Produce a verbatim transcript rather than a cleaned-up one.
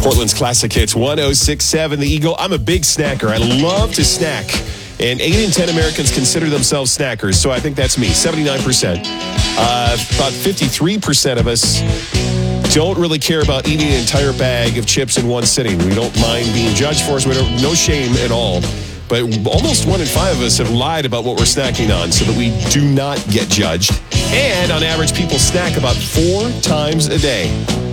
Portland's Classic Hits one oh six point seven, The Eagle. I'm a big snacker. I love to snack. And eight in ten Americans consider themselves snackers, so I think that's me, seventy-nine percent. Uh, about fifty-three percent of us don't really care about eating an entire bag of chips in one sitting. We don't mind being judged for us. We don't, no shame at all. But almost one in five of us have lied about what we're snacking on so that we do not get judged. And on average, people snack about four times a day.